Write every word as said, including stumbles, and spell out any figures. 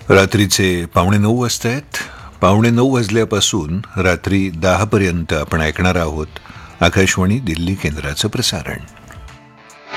रात्रीचे पावणे नऊ वाजता आहेत. पावणे नऊ वाजल्यापासून रात्री दहापर्यंत आपण ऐकणार आहोत आकाशवाणी दिल्ली केंद्राचं प्रसारण.